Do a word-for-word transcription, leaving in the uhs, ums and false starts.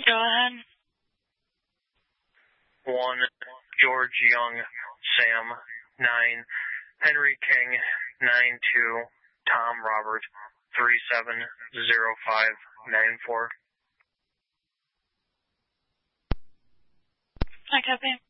Go ahead. One, George Young, Sam, nine, Henry King, nine two, Tom Robert, three seven zero five nine four. I copy.